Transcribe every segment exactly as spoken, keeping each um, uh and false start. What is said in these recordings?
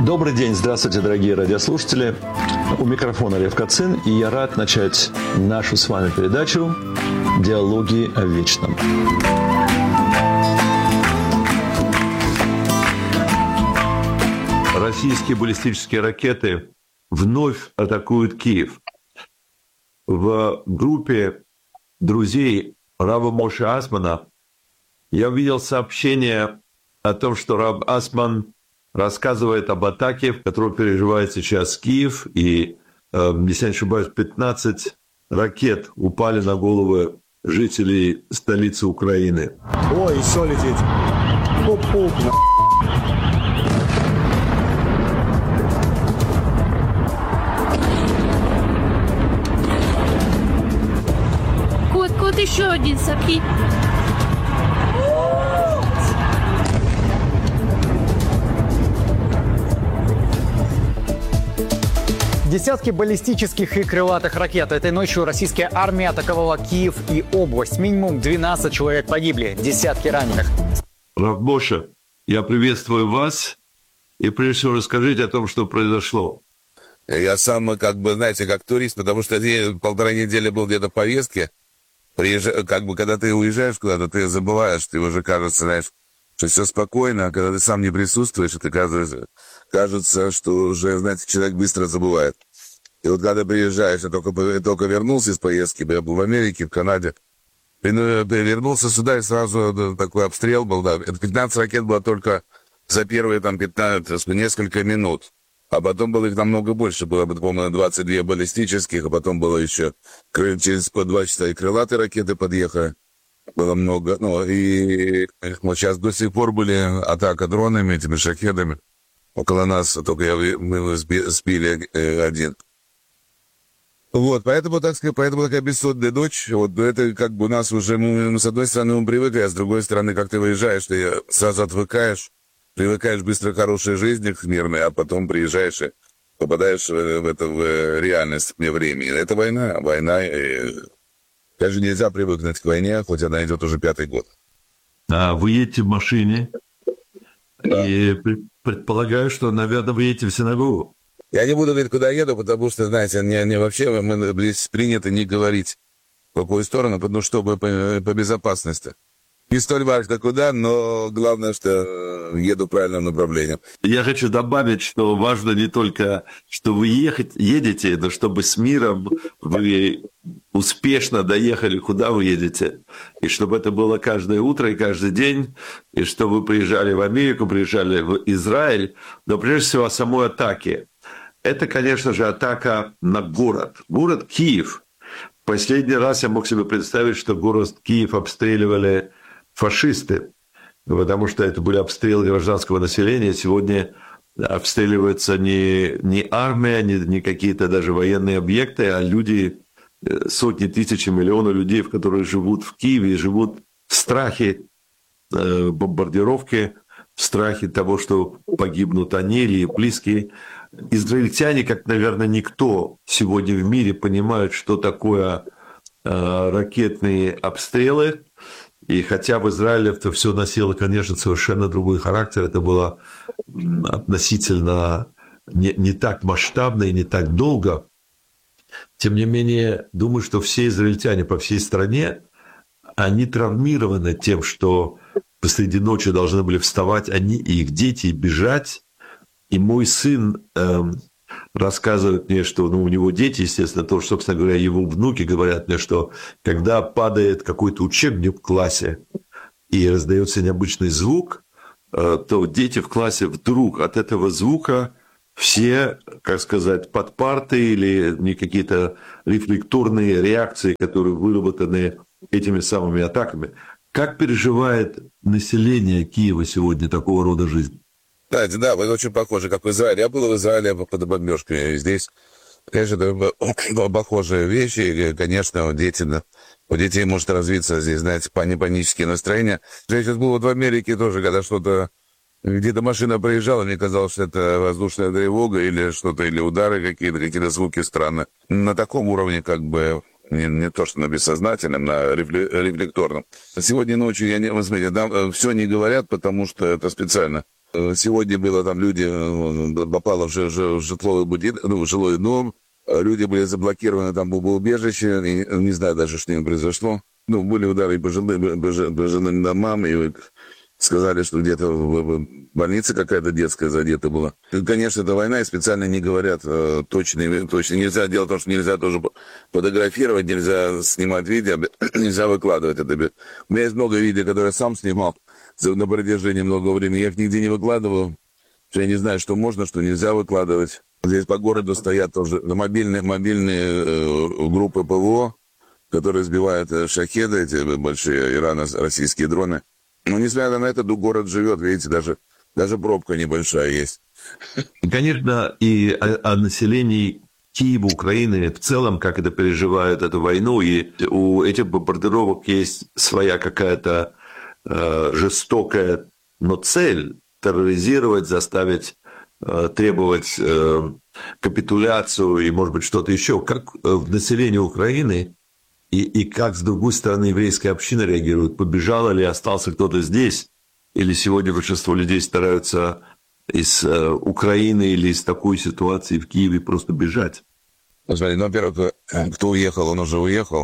Добрый день, здравствуйте, дорогие радиослушатели. У микрофона Лев Кацин, и я рад начать нашу с вами передачу «Диалоги о вечном». Российские баллистические ракеты вновь атакуют Киев. В группе друзей Рава Моше Асмана я увидел сообщение о том, что Рав Асман рассказывает об атаке, в которой переживает сейчас Киев, и, если не ошибаюсь, пятнадцать ракет упали на головы жителей столицы Украины. Ой, еще летит. Пуп-пуп. Кот, кот, еще один сопит. Десятки баллистических и крылатых ракет. Этой ночью российская армия атаковала Киев и область. Минимум двенадцать человек погибли, десятки раненых. Рав Моше, я приветствую вас. И прежде всего расскажите о том, что произошло. Я сам, как бы, знаете, как турист, потому что я полтора недели был где-то в поездке. Приезжаю, как бы, когда ты уезжаешь куда-то, ты забываешь, ты уже кажется, знаешь, что все спокойно, а когда ты сам не присутствуешь, это кажется, кажется, что уже, знаете, человек быстро забывает. И вот когда приезжаешь, я только, только вернулся из поездки, я был в Америке, в Канаде, вернулся сюда, и сразу такой обстрел был, да, пятнадцать ракет было только за первые там пятнадцать, несколько минут. А потом было их намного больше, было, по-моему, двадцать две баллистических, а потом было еще через по два часа и крылатые ракеты подъехали. Было много, ну, и вот сейчас до сих пор были атака дронами, этими шахедами. Около нас только я, мы сбили э, один. Вот, поэтому, так сказать, поэтому такая бессонная ночь. Вот это как бы у нас уже, мы, с одной стороны, мы привыкли, а с другой стороны, как ты выезжаешь, ты сразу отвыкаешь, привыкаешь быстро к хорошей жизни, к мирной, а потом приезжаешь и попадаешь в, в эту в реальность вне времени. Это война, война. И, конечно, нельзя привыкнуть к войне, хоть она идет уже пятый год. А вы едете в машине, да. И предполагаю, что, наверное, вы едете в синагогу. Я не буду говорить, куда еду, потому что, знаете, не, не вообще мы здесь принято не говорить в какую сторону, потому что по, по безопасности. Не столь важно куда, но главное, что еду в правильном направлении. Я хочу добавить, что важно не только, что вы ехать, едете, но чтобы с миром вы успешно доехали, куда вы едете. И чтобы это было каждое утро и каждый день. И что вы приезжали в Америку, приезжали в Израиль. Но прежде всего о самой атаке. Это, конечно же, атака на город. Город Киев. Последний раз я мог себе представить, что город Киев обстреливали фашисты, потому что это были обстрелы гражданского населения. Сегодня обстреливаются не, не армия, не, не какие-то даже военные объекты, а люди, сотни тысяч, миллионы людей, которые живут в Киеве, живут в страхе э, бомбардировки, в страхе того, что погибнут они или близкие. Израильтяне, как, наверное, никто сегодня в мире, понимают, что такое э, ракетные обстрелы. И хотя в Израиле это все носило, конечно, совершенно другой характер, это было относительно не, не так масштабно и не так долго, тем не менее, думаю, что все израильтяне по всей стране, они травмированы тем, что посреди ночи должны были вставать они и их дети и бежать. И мой сын э, рассказывает мне, что ну, у него дети, естественно, тоже, собственно говоря, его внуки говорят мне, что когда падает какой-то учебник в классе и раздается необычный звук, то дети в классе вдруг от этого звука все, как сказать, под парты или не какие-то рефлекторные реакции, которые выработаны этими самыми атаками. Как переживает население Киева сегодня такого рода жизнь? Да, да, вы очень похожи, как в Израиле. Я был в Израиле под бомбежками. Здесь, конечно, похожие вещи. И, конечно, дети, у детей может развиться здесь, знаете, панические настроения. Я сейчас был вот в Америке тоже, когда что-то, где-то машина проезжала, мне казалось, что это воздушная тревога или что-то, или удары какие-то, какие-то звуки странные. На таком уровне, как бы, не, не то, что на бессознательном, на рефлекторном. Сегодня ночью, я не, вы смотрите, там все не говорят, потому что это специально. Э, Сегодня было там люди, э, попало в жи- жи- жилой будинок, ну, в жилой дом, э, люди были заблокированы там в убежище, и не знаю даже, что им произошло. Ну, были удары по жилым, по жи- по жилым домам, и сказали, что где-то в в больнице какая-то детская задета была. И, конечно, это война, и специально не говорят э, точно, точно. Нельзя делать то, что нельзя тоже фотографировать, нельзя снимать видео, нельзя выкладывать это. У меня есть много видео, которые я сам снимал за- на протяжении многого времени. Я их нигде не выкладываю, что я не знаю, что можно, что нельзя выкладывать. Здесь по городу стоят тоже мобильные, мобильные э, группы ПВО, которые сбивают э, шахеды, эти большие ирано-российские дроны. Но несмотря на это, город живет, видите, даже, даже пробка небольшая есть. Конечно, и о, о населении Киева, Украины в целом, как это переживает эту войну, и у этих бомбардировок есть своя какая-то э, жестокая, но цель терроризировать, заставить э, требовать э, капитуляцию и, может быть, что-то еще. Как э, в населении Украины и, и как, с другой стороны, еврейская община реагирует? Побежала ли, остался кто-то здесь? Или сегодня большинство людей стараются из э, Украины или из такой ситуации в Киеве просто бежать? Смотри, ну, во-первых, кто уехал, он уже уехал,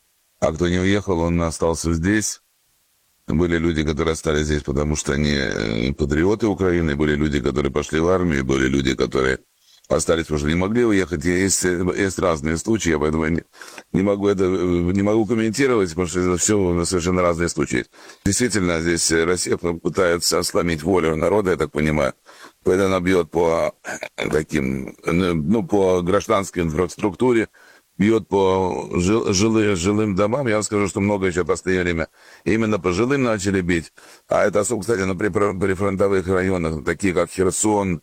а кто не уехал, он остался здесь. Были люди, которые остались здесь, потому что они патриоты Украины, были люди, которые пошли в армию, были люди, которые остались, потому что не могли уехать. Есть, есть разные случаи, я поэтому не, не могу это не могу комментировать, потому что это все совершенно разные случаи. Действительно, здесь Россия пытается сломить волю народа, я так понимаю. Поэтому она бьет по таким, ну, по гражданской инфраструктуре, бьет по жил, жилы, жилым домам. Я вам скажу, что много еще в последнее время именно по жилым начали бить. А это особо, кстати, на прифронтовых районах, такие как Херсон,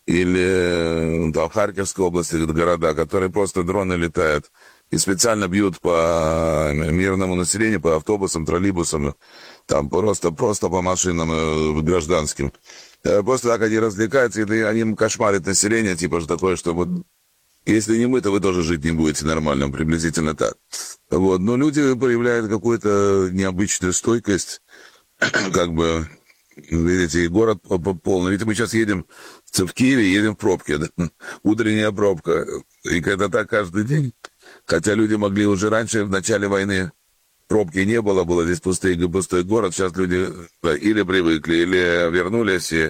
или там, в Харьковской области города, которые просто дроны летают и специально бьют по мирному населению, по автобусам, троллейбусам, там просто, просто по машинам э, гражданским. Э, Просто так они развлекаются, и они кошмарят население, типа что такое, что вот если не мы, то вы тоже жить не будете нормально, приблизительно так. Вот. Но люди проявляют какую-то необычную стойкость, как бы, видите, и город полный. Видите, мы сейчас едем в Киеве, едем в пробке, да? Утренняя пробка. И это так каждый день. Хотя люди могли уже раньше, в начале войны, пробки не было, было здесь пустой, пустой город. Сейчас люди да, или привыкли, или вернулись, и,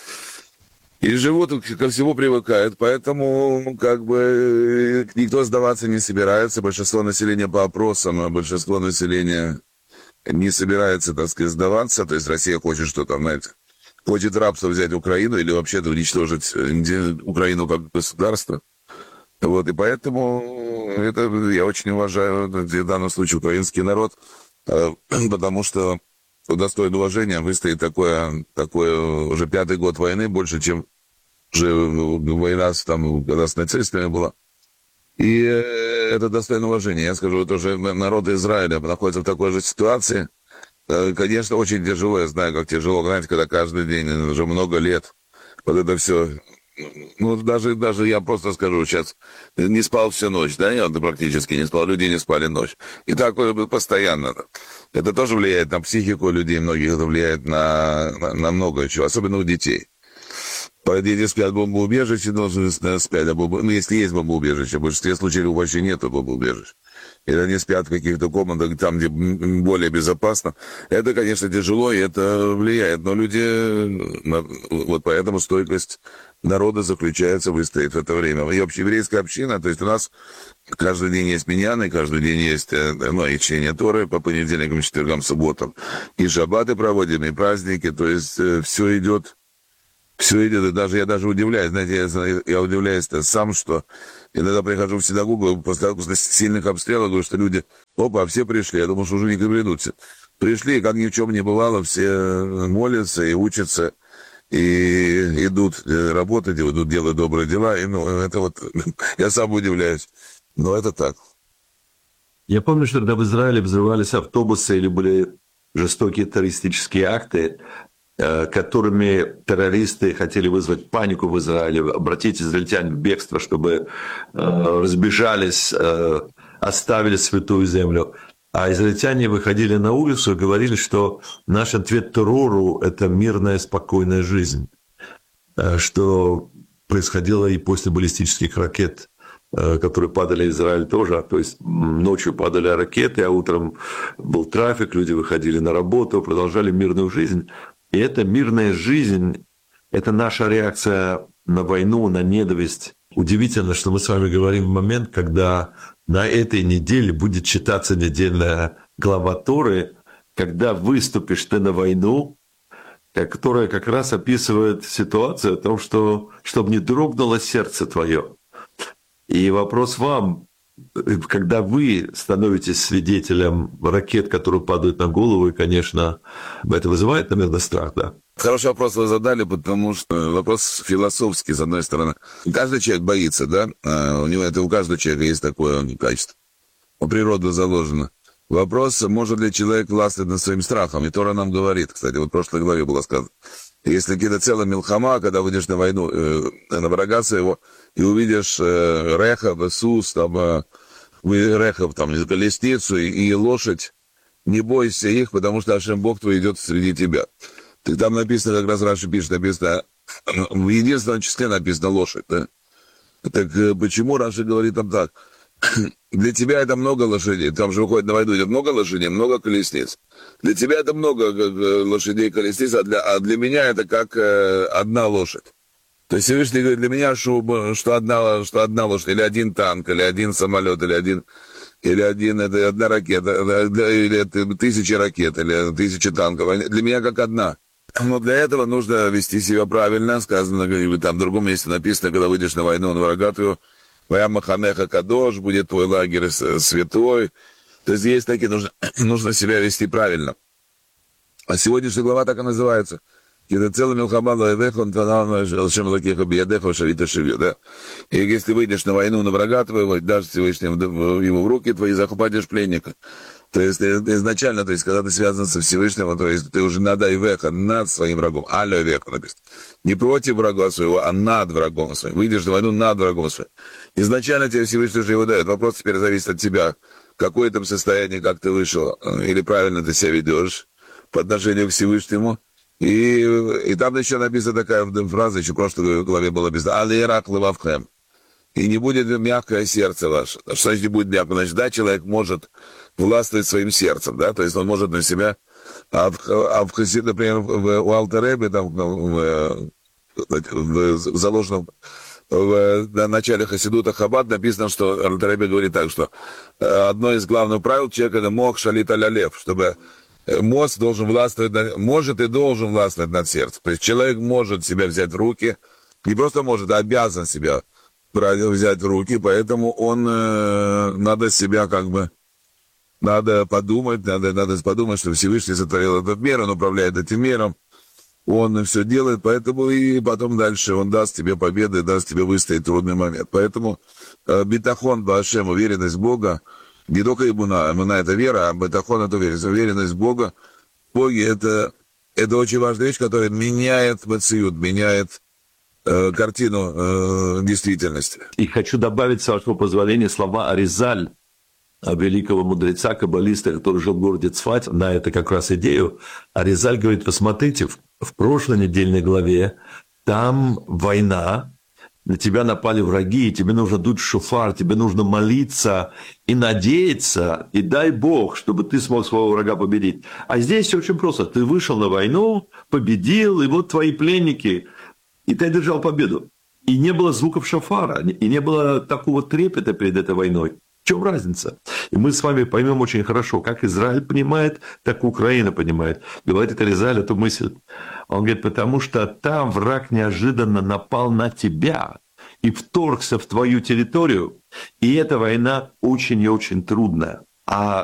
и живут, ко всему привыкают. Поэтому как бы никто сдаваться не собирается. Большинство населения по опросам, большинство населения не собирается, так сказать, сдаваться. То есть Россия хочет что-то, знаете, хочет рабство взять Украину или вообще-то уничтожить Украину как государство. Вот, и поэтому это я очень уважаю в данном случае украинский народ, потому что достоин уважения. Выстоит такое, такое уже пятый год войны, больше, чем уже война там, когда с нацистами была. И это достойно уважения. Я скажу, это уже народ Израиля находится в такой же ситуации. Конечно, очень тяжело. Я знаю, как тяжело, знаете, когда каждый день, уже много лет, вот это все. Ну, даже, даже я просто скажу, сейчас не спал всю ночь, да, я практически не спал, люди не спали ночь. И так постоянно. Это тоже влияет на психику людей, многих это влияет на, на, на много чего, особенно у детей. Дети спят в бомбоубежище, должны спать, а бомбо... ну, если есть бомбоубежище, в большинстве случаев вообще нету бомбоубежищ. Или они спят в каких-то комнатах, там, где более безопасно. Это, конечно, тяжело, и это влияет. Но люди... Вот поэтому стойкость народа заключается, выстоит в это время. И общееврейская община, то есть у нас каждый день есть миньяны, каждый день есть, ну, и чтение Торы по понедельникам, четвергам, субботам. И шаббаты проводим, и праздники, то есть все идет... Все идет, и даже я даже удивляюсь, знаете, я, я удивляюсь сам, что иногда прихожу в синагогу после, после сильных обстрелов, говорю, что люди, опа, все пришли, я думал, что уже не придут. Пришли, и как ни в чем не бывало, все молятся и учатся, и идут работать, идут делать добрые дела, и ну, это вот, я сам удивляюсь, но это так. Я помню, что когда в Израиле взрывались автобусы или были жестокие террористические акты, которыми террористы хотели вызвать панику в Израиле, обратить израильтян в бегство, чтобы э, разбежались, э, оставили святую землю. А израильтяне выходили на улицу и говорили, что наш ответ террору – это мирная, спокойная жизнь. Что происходило и после баллистических ракет, которые падали в Израиль тоже. То есть ночью падали ракеты, а утром был трафик, люди выходили на работу, продолжали мирную жизнь. И эта мирная жизнь – это наша реакция на войну, на ненависть. Удивительно, что мы с вами говорим в момент, когда на этой неделе будет читаться недельная глава Торы, когда выступишь ты на войну, которая как раз описывает ситуацию о том, что чтобы не дрогнуло сердце твое. И вопрос вам, когда вы становитесь свидетелем ракет, которые падают на голову, и, конечно, это вызывает, наверное, страх, да? Хороший вопрос вы задали, потому что вопрос философский, с одной стороны. Каждый человек боится, да? А у него это у каждого человека есть такое качество. У природы заложено. Вопрос, может ли человек властвовать над своим страхом? И Тора нам говорит, кстати, вот в прошлой главе было сказано. Если какие-то целая милхама, когда выйдешь на войну, э, на врага своего, и увидишь э, Рехав, Иисус, там, э, Рехав, там, колесницу и, и лошадь, не бойся их, потому что Ашем Бог твой идет среди тебя. Так там написано, как раз Раши пишет, написано, в единственном числе написано лошадь, да? Так э, почему Раши говорит там так? Для тебя это много лошадей. Там же выходит на войну, идет много лошадей, много колесниц. Для тебя это много лошадей, колесниц, а для, а для меня это как э, одна лошадь. То есть Всевышний говорит, для меня, что, что, одна, что одна лошадь, или один танк, или один самолет, или один, или один, это одна ракета, или это тысячи ракет, или тысячи танков. Для меня как одна. Но для этого нужно вести себя правильно. Сказано, там в другом месте написано, когда выйдешь на войну на врага твоего, «Вая Маханеха Кадош», будет твой лагерь святой. То есть есть такие, нужно, нужно себя вести правильно. А сегодняшняя глава так и называется. И если выйдешь на войну на врага твоего, дашь Всевышнему его в руки твои, захватишь пленника. То есть изначально, то есть когда ты связан со Всевышним, то есть ты уже над Айвеха, над своим врагом. Алло Айвеха написано. Не против врага своего, а над врагом своим. Выйдешь на войну над врагом своим. Изначально тебе Всевышний уже его дает. Вопрос теперь зависит от тебя. Какое там состояние, как ты вышел, или правильно ты себя ведешь по отношению к Всевышнему. И, и там еще написана такая фраза, еще в прошлой главе было написано, «Алирак левавхем». И не будет мягкое сердце ваше. Что значит не будет мягкое? Значит, да, человек может властвовать своим сердцем, да, то есть он может на себя, а в, а в например, в, у Алтер-Ребе, там, в, в, в заложенном в, на начале Хасидута Хаббат написано, что Алтер-Ребе говорит так, что одно из главных правил человека – это мох шалит аля-лев, чтобы мозг должен властвовать, над, может и должен властвовать над сердцем. То есть человек может себя взять в руки, не просто может, а обязан себя взять в руки, поэтому он, э, надо себя как бы, надо подумать, надо, надо подумать, что Всевышний сотворил этот мир, он управляет этим миром, он все делает, поэтому и потом дальше он даст тебе победы, даст тебе выстоять трудный момент. Поэтому э, битахон баашем, уверенность в Бога, не только иммуна, иммуна это вера, а битахон это уверенность, уверенность в Бога. В Боге это, это очень важная вещь, которая меняет мациют, меняет э, картину э, действительности. И хочу добавить, с вашего позволения, слова Аризаль, великого мудреца, каббалиста, который жил в городе Цфат, на это как раз идею. Аризаль говорит, посмотрите, в, в прошлой недельной главе там война, на тебя напали враги, и тебе нужно дуть шофар, тебе нужно молиться и надеяться, и дай Бог, чтобы ты смог своего врага победить. А здесь все очень просто. Ты вышел на войну, победил, и вот твои пленники, и ты одержал победу. И не было звуков шофара, и не было такого трепета перед этой войной. В чем разница? И мы с вами поймем очень хорошо, как Израиль понимает, так и Украина понимает. Говорит Аризаль эту мысль. Он говорит, потому что там враг неожиданно напал на тебя и вторгся в твою территорию, и эта война очень и очень трудная. А